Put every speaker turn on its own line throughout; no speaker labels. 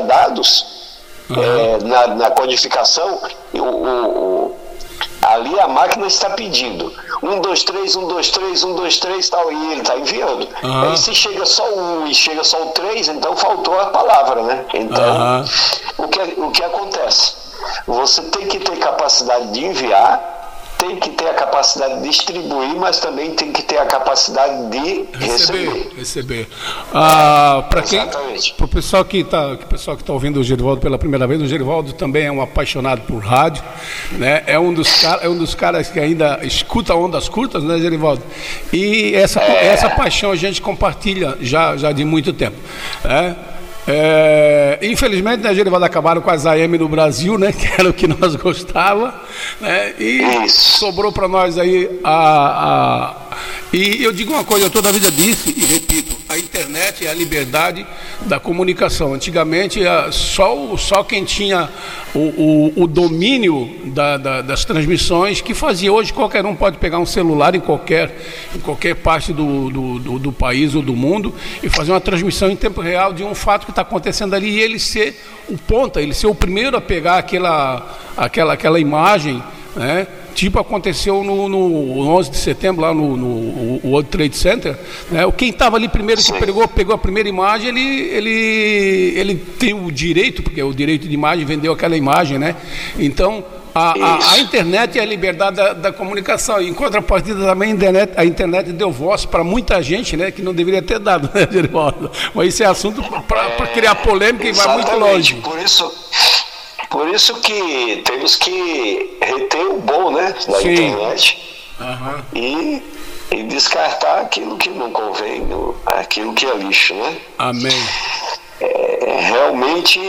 dados na codificação, ali a máquina está pedindo 1, 2, 3, 1, 2, 3, 1, 2, 3, tal, e ele está enviando. Aí se chega só o 1 e chega só o 3, então faltou a palavra, né? Então, o que acontece? Você tem que ter capacidade de enviar, tem que ter a capacidade de distribuir, mas também tem que ter a capacidade de receber.
Para o pessoal que está ouvindo o Gerivaldo pela primeira vez, o Gerivaldo também é um apaixonado por rádio, né? É um dos caras que ainda escuta ondas curtas, né, Gerivaldo? E essa paixão a gente compartilha já de muito tempo, né? Infelizmente, né, Gerivaldo, acabaram com as AM no Brasil, né, que era o que nós gostávamos, né, e sobrou para nós aí e eu digo uma coisa, eu toda a vida disse e repito, a internet é a liberdade da comunicação. Antigamente só quem tinha o domínio das transmissões que fazia. Hoje qualquer um pode pegar um celular em qualquer parte do país ou do mundo e fazer uma transmissão em tempo real de um fato que está acontecendo ali, e ele ser o ponta, ele ser o primeiro a pegar aquela imagem, né? Tipo aconteceu no 11 de setembro, lá no World Trade Center, né? Quem estava ali primeiro, que pegou a primeira imagem, ele tem o direito, porque o direito de imagem vendeu aquela imagem, né? Então, a internet é a liberdade da comunicação. Em contrapartida também, a internet deu voz para muita gente, né, que não deveria ter dado, né, Gerivaldo? Mas isso é assunto para criar polêmica e vai muito longe.
Por isso que temos que reter o bom, né, da internet e descartar aquilo que não convém, aquilo que é lixo, né?
Amém.
Realmente,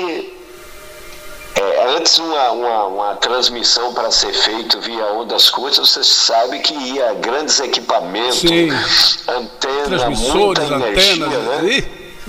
antes uma transmissão para ser feito via ondas curtas, você sabe que ia grandes equipamentos, antena, muita energia, né?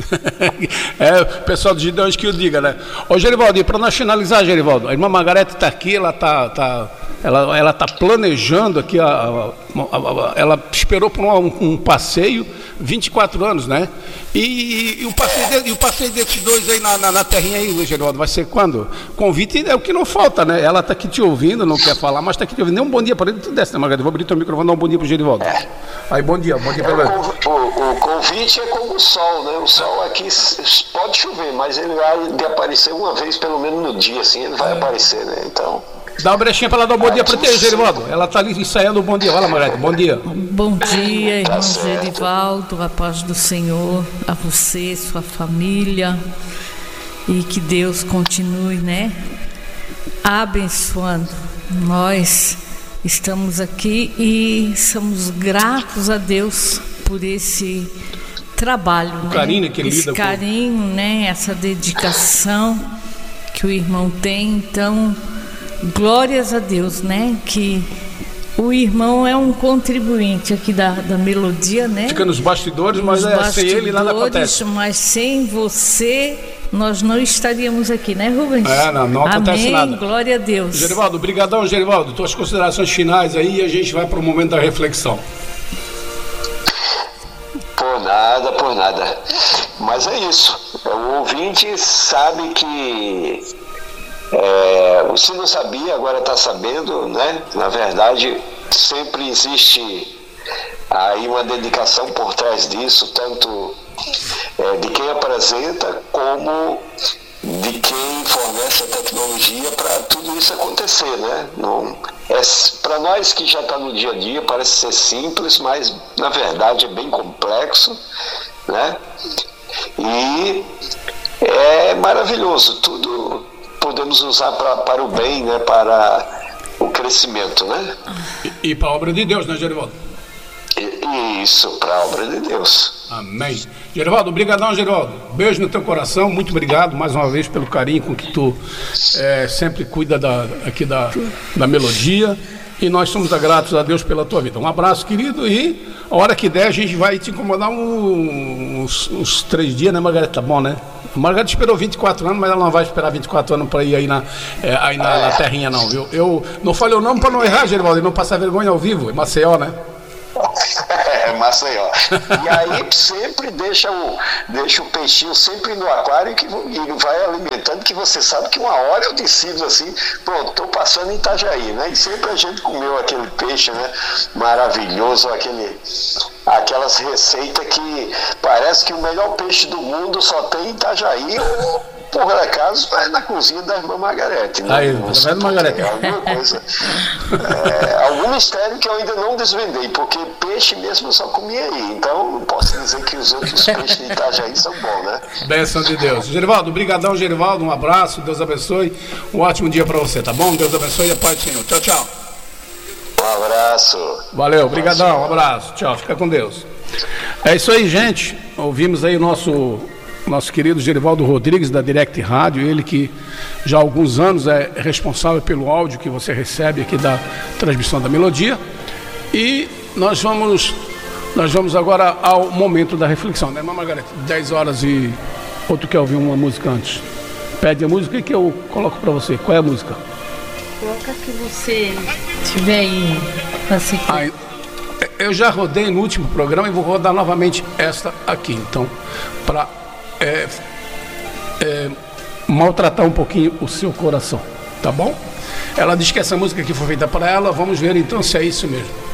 O pessoal do Gideões que o diga, né? Ô, Gerivaldo, e para nós finalizar, Gerivaldo, a irmã Margarete está aqui, ela está planejando aqui, ela esperou por um passeio, 24 anos, né? E o passeio desses dois aí na terrinha aí, Gerivaldo, vai ser quando? Convite é o que não falta, né? Ela está aqui te ouvindo, não quer falar, mas está aqui te ouvindo. Nem um bom dia para ele, tu desce, né, Margarete? Vou abrir teu microfone, dar um bom dia para o Gerivaldo. Aí, bom dia para ele.
O convite é como o sol, né? O sol aqui pode chover, mas ele vai de aparecer uma vez, pelo menos no dia, assim, ele vai aparecer, né? Então...
Dá uma brechinha para ela dar um bom dia para ti, Gerivaldo. Ela está ali ensaiando um bom dia. Vai lá, Margarete, bom dia.
Bom dia, irmão Gerivaldo, a paz do Senhor, a você, sua família, e que Deus continue, né, abençoando. Nós estamos aqui e somos gratos a Deus por esse trabalho,
o carinho que ele
esse
lida
carinho, né, essa dedicação que o irmão tem. Então, glórias a Deus, né, que o irmão é um contribuinte aqui da melodia, né?
Fica nos bastidores, mas sem ele nada acontece.
Mas sem você, nós não estaríamos aqui, né, Rubens?
Não acontece
Amém,
nada.
Glória a Deus.
Gerivaldo, brigadão, Gerivaldo. Tuas considerações finais aí e a gente vai para o momento da reflexão.
Por nada. Mas é isso. O ouvinte sabe que... se não sabia, agora está sabendo, né? Na verdade, sempre existe aí uma dedicação por trás disso, tanto de quem apresenta como de quem fornece a tecnologia para tudo isso acontecer, né? Para nós que já está no dia a dia parece ser simples, mas na verdade é bem complexo, né? E é maravilhoso, tudo podemos usar para o bem, né? Para o crescimento, né?
E para a obra de Deus, né, Gerivaldo?
Isso, para a obra de Deus.
Amém. Gerivaldo, obrigadão, Gerivaldo. Beijo no teu coração, muito obrigado mais uma vez pelo carinho com que tu sempre cuida aqui da melodia. E nós somos gratos a Deus pela tua vida. Um abraço, querido, e a hora que der a gente vai te incomodar uns 3 dias, né, Margarete? Tá bom, né? A Margarete esperou 24 anos, mas ela não vai esperar 24 anos para ir aí na terrinha, não, viu? Eu não falei o nome para não errar, Gerivaldo, e não passar vergonha ao vivo, em Maceió, né?
em Maceió. E aí sempre deixa o peixinho sempre no aquário e vai alimentando, que você sabe que uma hora eu decido assim, pronto, estou passando em Itajaí, né? E sempre a gente comeu aquele peixe, né? Maravilhoso, aquelas receitas que parece que o melhor peixe do mundo só tem em Itajaí, ou por acaso é na cozinha da irmã Margarete, né?
Aí, tá vendo, Margarete?
Alguma coisa, algum mistério que eu ainda não desvendei, porque peixe mesmo eu só comia aí, então não posso dizer que os outros peixes de Itajaí são bons, né?
Bênção de Deus. Gerivaldo, brigadão, Gerivaldo, um abraço, Deus abençoe, um ótimo dia para você, tá bom? Deus abençoe e a paz do Senhor. Tchau, tchau.
Um abraço.
Valeu, brigadão, um abraço. Tchau, fica com Deus. É isso aí, gente. Ouvimos aí o nosso querido Gerivaldo Rodrigues, da Direct Rádio, ele que já há alguns anos é responsável pelo áudio que você recebe aqui da transmissão da Melodia. E nós vamos agora ao momento da reflexão, né, irmã Margarete? 10 horas e... Ou tu quer ouvir uma música antes? Pede a música que eu coloco para você. Qual é a música?
Coloca que você tiver aí.
Eu já rodei no último programa e vou rodar novamente esta aqui. Então, para maltratar um pouquinho o seu coração, tá bom? Ela diz que essa música aqui foi feita para ela. Vamos ver então se é isso mesmo.